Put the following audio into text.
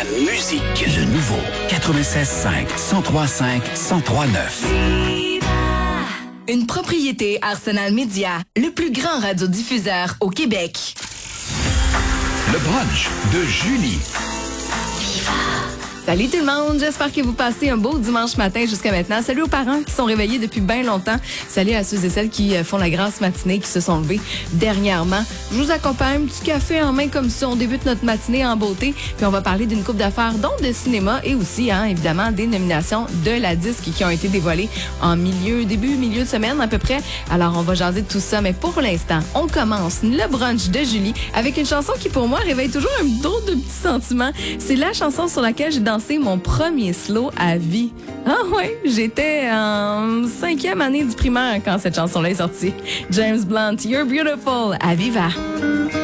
la musique. Le nouveau 96.5, 103.5, 103.9. Une propriété Arsenal Média, le plus grand radiodiffuseur au Québec. Le brunch de Julie. Salut tout le monde, j'espère que vous passez un beau dimanche matin jusqu'à maintenant. Salut aux parents qui sont réveillés depuis bien longtemps. Salut à ceux et celles qui font la grasse matinée, qui se sont levés dernièrement. Je vous accompagne, un petit café en main comme ça. On débute notre matinée en beauté, puis on va parler d'une couple d'affaires, dont de cinéma et aussi, évidemment, des nominations de la disque qui ont été dévoilées en milieu de semaine à peu près. Alors, on va jaser de tout ça, mais pour l'instant, on commence le brunch de Julie avec une chanson qui, pour moi, réveille toujours un drôle de petits sentiments. C'est la chanson sur laquelle j'ai dansé mon premier slow à vie. Ah ouais, j'étais en 5e année du primaire quand cette chanson-là est sortie. James Blunt, You're Beautiful, à Viva.